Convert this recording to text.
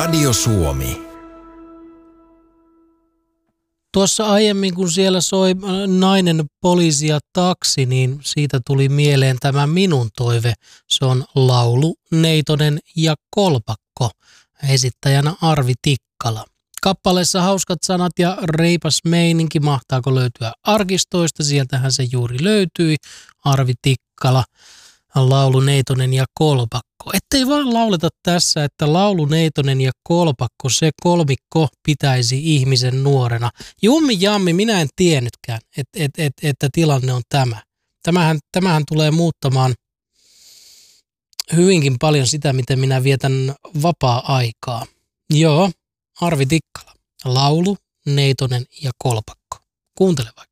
Radio Suomi. Tuossa aiemmin, kun siellä soi Nainen, poliisi ja taksi, niin siitä tuli mieleen tämä minun toive. Se on laulu Neitonen ja Kolpakko, esittäjänä Arvi Tikkala. Kappaleessa hauskat sanat ja reipas meininki, mahtaako löytyä arkistoista, sieltähän se juuri löytyi, Arvi Tikkala, laulu Neitonen ja Kolpakko. Ettei vaan lauleta tässä, että laulu Neitonen ja Kolpakko, se kolmikko pitäisi ihmisen nuorena. Jummi jammi, minä en tiennytkään, että tilanne on tämä. Tämähän tulee muuttamaan hyvinkin paljon sitä, miten minä vietän vapaa-aikaa. Joo, Arvi Tikkala, laulu Neitonen ja Kolpakko. Kuuntele vaikka.